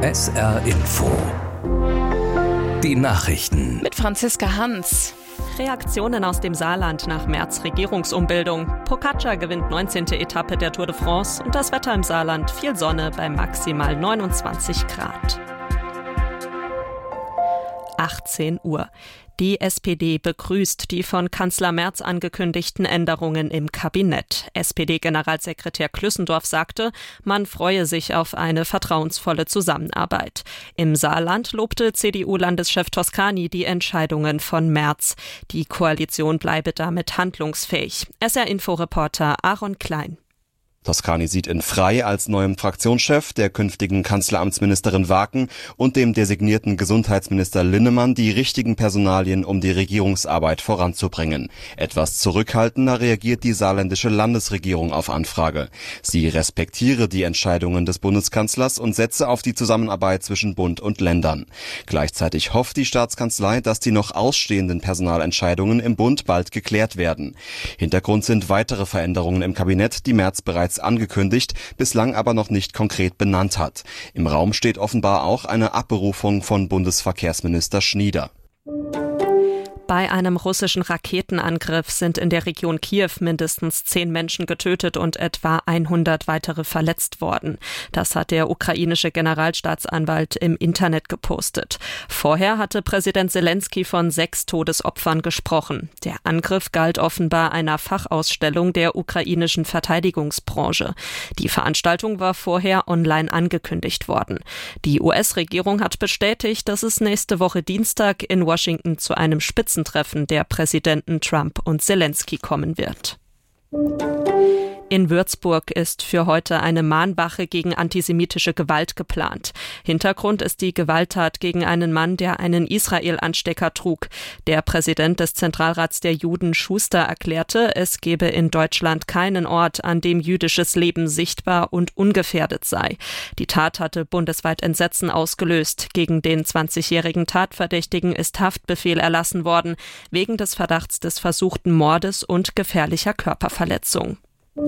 SR Info. Die Nachrichten. Mit Franziska Hans. Reaktionen aus dem Saarland nach Merz Regierungsumbildung. Pogačar gewinnt 19. Etappe der Tour de France und das Wetter im Saarland, viel Sonne bei maximal 29 Grad. 18 Uhr. Die SPD begrüßt die von Kanzler Merz angekündigten Änderungen im Kabinett. SPD-Generalsekretär Klüssendorf sagte, man freue sich auf eine vertrauensvolle Zusammenarbeit. Im Saarland lobte CDU-Landeschef Toscani die Entscheidungen von Merz. Die Koalition bleibe damit handlungsfähig. SR-Info-Reporter Aaron Klein. Toscani sieht in Frey als neuem Fraktionschef, der künftigen Kanzleramtsministerin Waken und dem designierten Gesundheitsminister Linnemann die richtigen Personalien, um die Regierungsarbeit voranzubringen. Etwas zurückhaltender reagiert die saarländische Landesregierung auf Anfrage. Sie respektiere die Entscheidungen des Bundeskanzlers und setze auf die Zusammenarbeit zwischen Bund und Ländern. Gleichzeitig hofft die Staatskanzlei, dass die noch ausstehenden Personalentscheidungen im Bund bald geklärt werden. Hintergrund sind weitere Veränderungen im Kabinett, die Merz bereits angekündigt, bislang aber noch nicht konkret benannt hat. Im Raum steht offenbar auch eine Abberufung von Bundesverkehrsminister Schnieder. Bei einem russischen Raketenangriff sind in der Region Kiew mindestens 10 Menschen getötet und etwa 100 weitere verletzt worden. Das hat der ukrainische Generalstaatsanwalt im Internet gepostet. Vorher hatte Präsident Selenskyj von 6 Todesopfern gesprochen. Der Angriff galt offenbar einer Fachausstellung der ukrainischen Verteidigungsbranche. Die Veranstaltung war vorher online angekündigt worden. Die US-Regierung hat bestätigt, dass es nächste Woche Dienstag in Washington zu einem Treffen der Präsidenten Trump und Selenskyj kommen wird. In Würzburg ist für heute eine Mahnwache gegen antisemitische Gewalt geplant. Hintergrund ist die Gewalttat gegen einen Mann, der einen Israel-Anstecker trug. Der Präsident des Zentralrats der Juden, Schuster, erklärte, es gebe in Deutschland keinen Ort, an dem jüdisches Leben sichtbar und ungefährdet sei. Die Tat hatte bundesweit Entsetzen ausgelöst. Gegen den 20-jährigen Tatverdächtigen ist Haftbefehl erlassen worden, wegen des Verdachts des versuchten Mordes und gefährlicher Körperverletzung.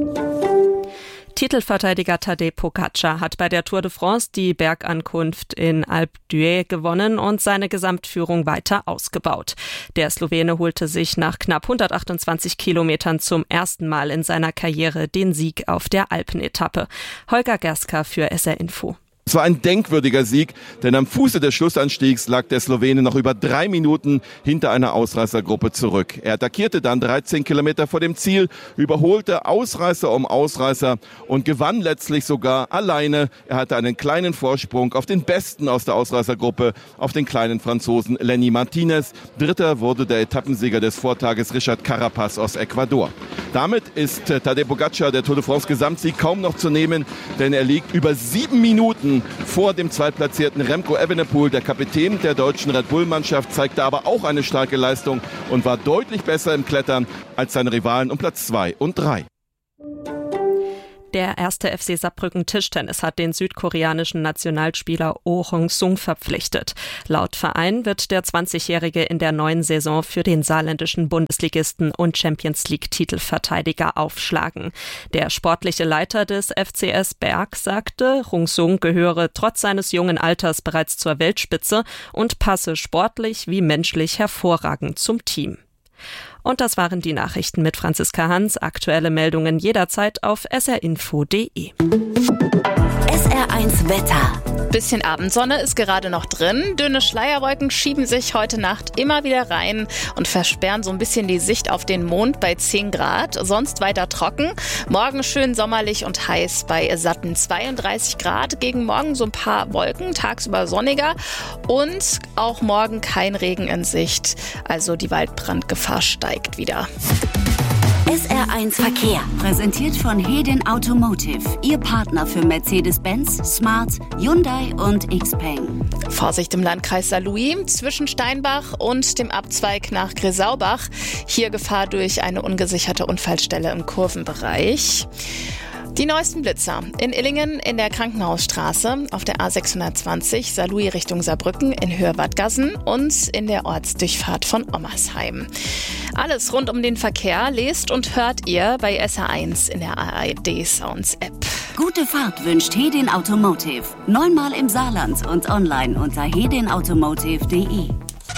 Titelverteidiger Tadej Pogačar hat bei der Tour de France die Bergankunft in Alpe d'Huez gewonnen und seine Gesamtführung weiter ausgebaut. Der Slowene holte sich nach knapp 128 Kilometern zum ersten Mal in seiner Karriere den Sieg auf der Alpenetappe. Holger Gerska für SR Info. Es war ein denkwürdiger Sieg, denn am Fuße des Schlussanstiegs lag der Slowene noch über 3 Minuten hinter einer Ausreißergruppe zurück. Er attackierte dann 13 Kilometer vor dem Ziel, überholte Ausreißer um Ausreißer und gewann letztlich sogar alleine. Er hatte einen kleinen Vorsprung auf den Besten aus der Ausreißergruppe, auf den kleinen Franzosen Lenny Martinez. Dritter wurde der Etappensieger des Vortages Richard Carapaz aus Ecuador. Damit ist Tadej Pogačar der Tour de France Gesamtsieg kaum noch zu nehmen, denn er liegt über 7 Minuten vor dem zweitplatzierten Remco Evenepoel. Der Kapitän der deutschen Red Bull-Mannschaft zeigte aber auch eine starke Leistung und war deutlich besser im Klettern als seine Rivalen um Platz 2 und 3. Der 1. FC Saarbrücken Tischtennis hat den südkoreanischen Nationalspieler Oh Hong-sung verpflichtet. Laut Verein wird der 20-Jährige in der neuen Saison für den saarländischen Bundesligisten und Champions-League-Titelverteidiger aufschlagen. Der sportliche Leiter des FCS Berg sagte, Hong-sung gehöre trotz seines jungen Alters bereits zur Weltspitze und passe sportlich wie menschlich hervorragend zum Team. Und das waren die Nachrichten mit Franziska Hans. Aktuelle Meldungen jederzeit auf srinfo.de. SR1 Wetter. Bisschen Abendsonne ist gerade noch drin. Dünne Schleierwolken schieben sich heute Nacht immer wieder rein und versperren so ein bisschen die Sicht auf den Mond bei 10 Grad. Sonst weiter trocken. Morgen schön sommerlich und heiß bei satten 32 Grad. Gegen morgen so ein paar Wolken, tagsüber sonniger. Und auch morgen kein Regen in Sicht. Also die Waldbrandgefahr steigt wieder. SR1 Verkehr, präsentiert von Hedin Automotive, Ihr Partner für Mercedes-Benz, Smart, Hyundai und XPeng. Vorsicht im Landkreis Saarlouis zwischen Steinbach und dem Abzweig nach Gresaubach. Hier Gefahr durch eine ungesicherte Unfallstelle im Kurvenbereich. Die neuesten Blitzer. In Illingen in der Krankenhausstraße, auf der A620 Saarlouis Richtung Saarbrücken in Höhe Wadgassen und in der Ortsdurchfahrt von Ommersheim. Alles rund um den Verkehr lest und hört ihr bei SR1 in der ARD Sounds App. Gute Fahrt wünscht Hedin Automotive. 9-mal im Saarland und online unter hedinautomotive.de.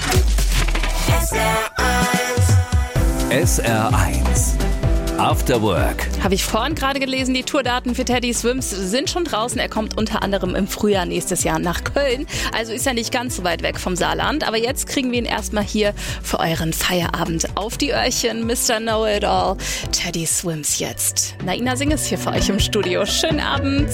SR1 After Work. Habe ich vorhin gerade gelesen, die Tourdaten für Teddy Swims sind schon draußen. Er kommt unter anderem im Frühjahr nächstes Jahr nach Köln. Also ist er nicht ganz so weit weg vom Saarland. Aber jetzt kriegen wir ihn erstmal hier für euren Feierabend auf die Öhrchen. Mr. Know-It-All, Teddy Swims jetzt. Naina Singh ist hier für euch im Studio. Schönen Abend.